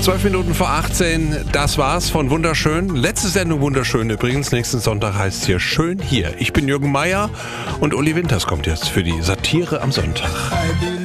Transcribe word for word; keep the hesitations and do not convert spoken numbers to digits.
Zwölf Minuten vor achtzehn, das war's von Wunderschön. Letzte Sendung Wunderschön übrigens. Nächsten Sonntag heißt es hier Schön hier. Ich bin Jürgen Meier und Uli Winters kommt jetzt für die Satire am Sonntag.